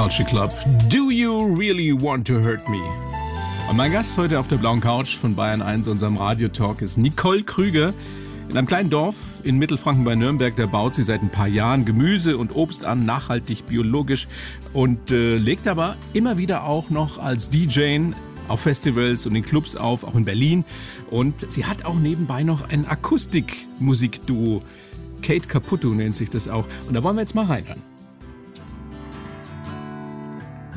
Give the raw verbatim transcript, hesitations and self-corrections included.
Culture Club. Do you really want to hurt me? Und mein Gast heute auf der blauen Couch von Bayern eins, unserem Radiotalk, ist Nicole Krüger. In einem kleinen Dorf in Mittelfranken bei Nürnberg, da baut sie seit ein paar Jahren Gemüse und Obst an, nachhaltig, biologisch und äh, legt aber immer wieder auch noch als D J auf Festivals und in Clubs auf, auch in Berlin. Und sie hat auch nebenbei noch ein Akustikmusikduo. Kate Caputo nennt sich das auch. Und da wollen wir jetzt mal reinhören.